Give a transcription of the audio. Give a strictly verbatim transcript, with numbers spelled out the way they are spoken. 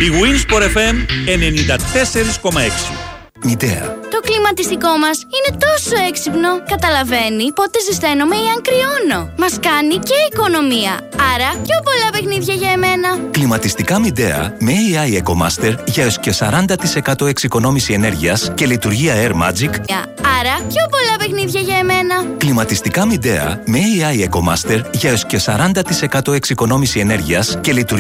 Η Winsport εφ εμ ενενήντα τέσσερα κόμμα έξι. Μητέα. Το κλιματιστικό μας είναι τόσο έξυπνο. Καταλαβαίνει πότε ζεσταίνομαι ή αν κρυώνω. Μας κάνει και οικονομία. Άρα πιο πολλά παιχνίδια για εμένα. Κλιματιστικά Midea με έι άι EcoMaster για έως και σαράντα τοις εκατό εξοικονόμηση ενέργειας και λειτουργία Air Magic. Άρα πιο πολλά παιχνίδια για εμένα. Κλιματιστικά Midea με έι άι EcoMaster για έως και σαράντα τοις εκατό εξοικονόμηση ενέργειας και λειτουργία